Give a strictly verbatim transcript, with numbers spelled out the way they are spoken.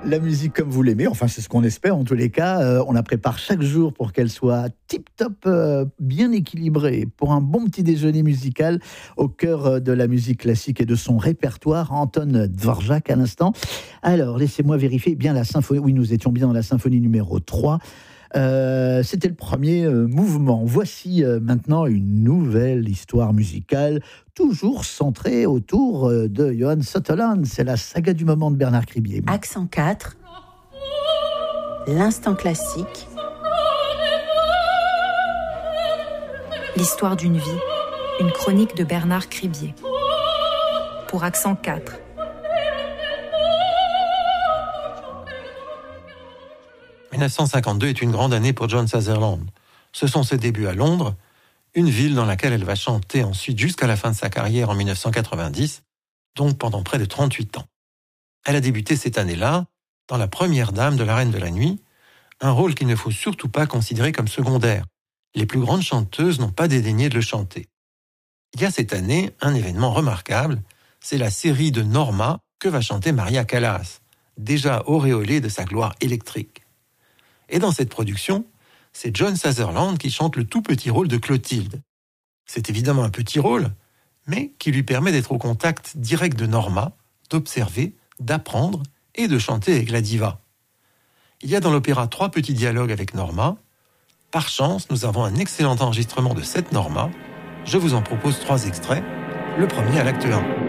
La musique comme vous l'aimez, enfin c'est ce qu'on espère en tous les cas, euh, on la prépare chaque jour pour qu'elle soit tip-top, euh, bien équilibrée, pour un bon petit déjeuner musical au cœur de la musique classique et de son répertoire. Anton Dvorak à l'instant. Alors laissez-moi vérifier bien la symphonie, oui nous étions bien dans la symphonie numéro trois. Euh, c'était le premier euh, mouvement. Voici euh, maintenant une nouvelle histoire musicale, toujours centrée autour euh, de Johann Sutherland. C'est la saga du moment de Bernard Cribier. Accent quatre, l'instant classique, l'histoire d'une vie, une chronique de Bernard Cribier. Pour Accent quatre. dix-neuf cent cinquante-deux est une grande année pour Johann Sutherland. Ce sont ses débuts à Londres, une ville dans laquelle elle va chanter ensuite jusqu'à la fin de sa carrière en dix-neuf cent quatre-vingt-dix, donc pendant près de trente-huit ans. Elle a débuté cette année-là dans La Première Dame de la Reine de la Nuit, un rôle qu'il ne faut surtout pas considérer comme secondaire. Les plus grandes chanteuses n'ont pas dédaigné de le chanter. Il y a cette année un événement remarquable, c'est la série de Norma que va chanter Maria Callas, déjà auréolée de sa gloire électrique. Et dans cette production, c'est Johann Sutherland qui chante le tout petit rôle de Clotilde. C'est évidemment un petit rôle, mais qui lui permet d'être au contact direct de Norma, d'observer, d'apprendre et de chanter avec la diva. Il y a dans l'opéra trois petits dialogues avec Norma. Par chance, nous avons un excellent enregistrement de cette Norma. Je vous en propose trois extraits. Le premier à l'acte un.